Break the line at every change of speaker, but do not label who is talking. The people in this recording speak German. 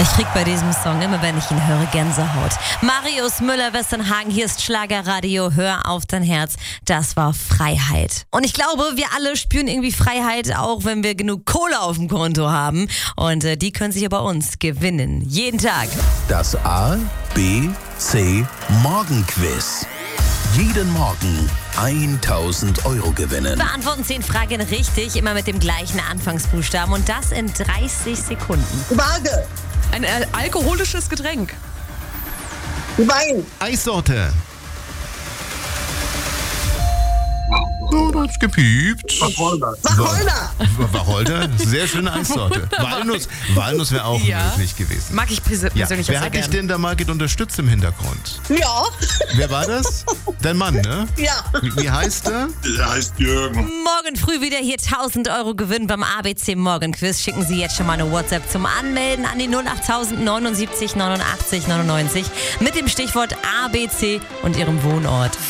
Ich krieg bei diesem Song immer, wenn ich ihn höre, Gänsehaut. Marius Müller-Westernhagen, hier ist Schlagerradio, hör auf dein Herz. Das war Freiheit. Und ich glaube, wir alle spüren irgendwie Freiheit, auch wenn wir genug Kohle auf dem Konto haben. Und die können sich ja bei uns gewinnen. Jeden Tag.
Das A, B, C Morgenquiz. Jeden Morgen 1000 Euro gewinnen.
Beantworten 10 Fragen richtig, immer mit dem gleichen Anfangsbuchstaben. Und das in 30 Sekunden.
Waage.
Ein alkoholisches Getränk.
Wein.
Eissorte. So, da hat's gepiept.
Wacholder.
Wacholder, sehr schöne Eissorte. Walnuss wäre auch möglich gewesen.
Mag ich persönlich
Ja.
auch
Wer
sehr
hat dich
gerne.
denn da mal unterstützt im Hintergrund?
Ja.
Wer war das? Dein Mann, ne?
Ja.
Wie heißt er?
Der heißt Jürgen.
Morgen früh wieder hier 1000 Euro Gewinn beim ABC Morgenquiz. Schicken Sie jetzt schon mal eine WhatsApp zum Anmelden an die 08000 79 89 99 mit dem Stichwort ABC und Ihrem Wohnort.